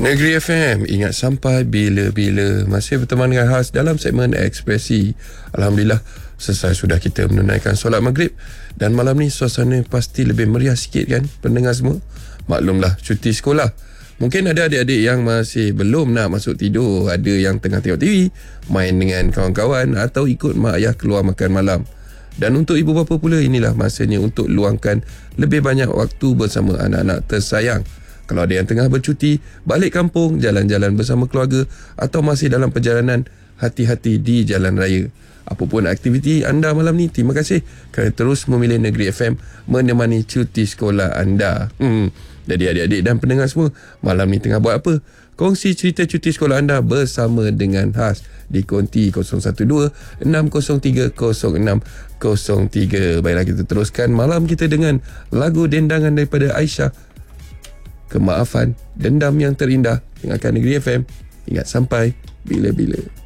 Negeri FM, ingat sampai bila-bila. Masih berteman dengan Has dalam segmen Ekspresi. Alhamdulillah, selesai sudah kita menunaikan solat maghrib. Dan malam ni suasana pasti lebih meriah sikit kan pendengar semua. Maklumlah, cuti sekolah. Mungkin ada adik-adik yang masih belum nak masuk tidur. Ada yang tengah tengok TV, main dengan kawan-kawan atau ikut mak ayah keluar makan malam. Dan untuk ibu bapa pula, inilah masanya untuk luangkan lebih banyak waktu bersama anak-anak tersayang. Kalau ada yang tengah bercuti, balik kampung, jalan-jalan bersama keluarga atau masih dalam perjalanan, hati-hati di jalan raya. Apapun aktiviti anda malam ni, terima kasih kerana terus memilih Negeri FM menemani cuti sekolah anda. Jadi adik-adik dan pendengar semua, malam ni tengah buat apa? Kongsi cerita cuti sekolah anda bersama dengan Has di konti 012-603-0603. Baiklah, kita teruskan malam kita dengan lagu dendangan daripada Aisyah, Kemaafan, Dendam yang Terindah. Dengarkan Negeri FM, ingat sampai bila-bila.